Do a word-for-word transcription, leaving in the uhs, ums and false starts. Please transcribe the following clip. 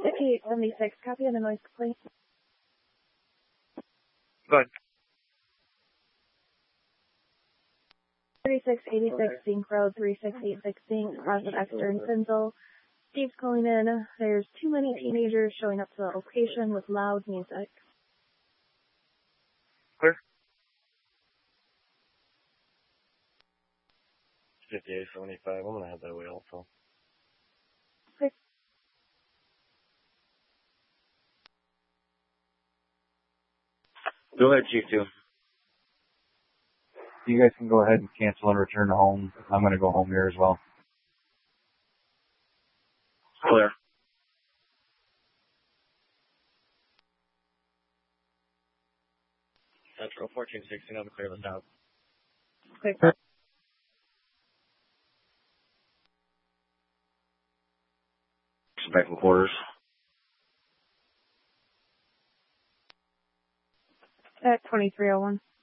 fifty-eight seventy-six, copy on a noise complaint. Go ahead. thirty-six eighty-six, Zinc Road, three six eight six, Zinc, Cross of Exeter and Finzel. Steve's calling in. There's too many teenagers showing up to the location with loud music. Clear. fifty-eight seventy-five, I'm going to have that way also. Clear. Go ahead, Chief two. You guys can go ahead and cancel and return to home. I'm going to go home here as well. Clear. Central fourteen sixteen, I'm clear this out. Clear. Back in quarters. At twenty-three oh one.